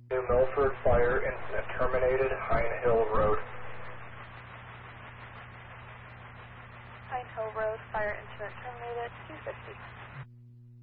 New Milford fire incident terminated, Hine Hill Road. Pine Hill Road, fire incident terminated, 250.